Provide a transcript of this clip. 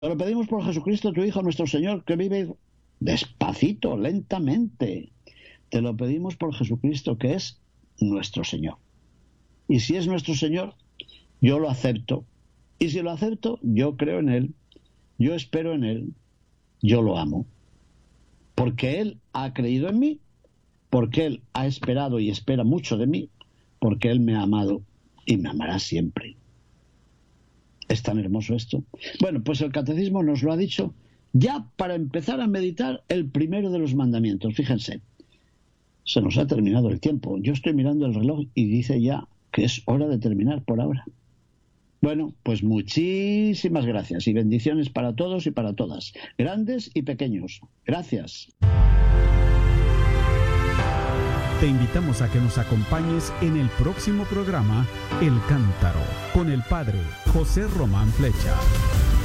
Te lo pedimos por Jesucristo, tu Hijo, nuestro Señor, que vive despacito, lentamente. Te lo pedimos por Jesucristo, que es nuestro Señor. Y si es nuestro Señor, yo lo acepto. Y si lo acepto, yo creo en Él, yo espero en Él, yo lo amo. Porque Él ha creído en mí, porque Él ha esperado y espera mucho de mí, porque Él me ha amado y me amará siempre. Es tan hermoso esto. Bueno, pues el catecismo nos lo ha dicho ya para empezar a meditar el primero de los mandamientos. Fíjense, se nos ha terminado el tiempo. Yo estoy mirando el reloj y dice ya que es hora de terminar por ahora. Bueno, pues muchísimas gracias y bendiciones para todos y para todas, grandes y pequeños. Gracias. Te invitamos a que nos acompañes en el próximo programa El Cántaro con el Padre José Román Flecha.